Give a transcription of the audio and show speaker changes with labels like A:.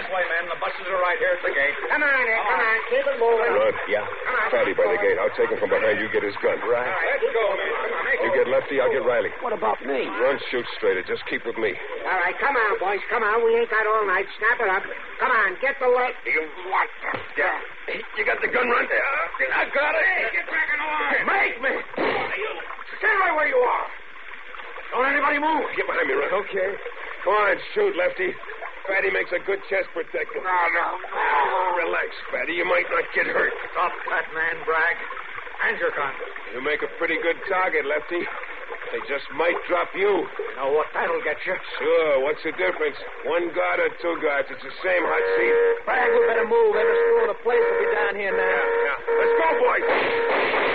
A: this way, men. The buses are right here at the gate.
B: Come on, Ed. Come on. Keep it moving.
C: Run.
D: Yeah.
B: Come on.
C: Fatty by the gate. I'll take him from behind. You get his gun.
D: Right.
A: Let's go, men. Come on,
C: You get Lefty, I'll get Riley.
D: What about me?
C: Run, shoot straighter. Just keep with me.
B: All right, come on, boys. Come on. We ain't got all night. Snap it up. Come on. Get the light.
C: You what? You got the gun right there. I got it.
B: Hey, get back in the line.
A: Make me! Stay right where you are. Don't anybody move.
C: Get behind me, Ron. Okay. Come on, shoot, Lefty. Fatty makes a good chest protector.
B: No.
C: Relax, Fatty. You might not get hurt.
A: Stop that man, Bragg. And your gun.
C: You make a pretty good target, Lefty. They just might drop you.
A: Know what that'll get you?
C: Sure. What's the difference? One guard or two guards? It's the same hot seat.
D: Bragg, we better move. Every screw in the place will be down here now.
C: Yeah. Let's go, boys.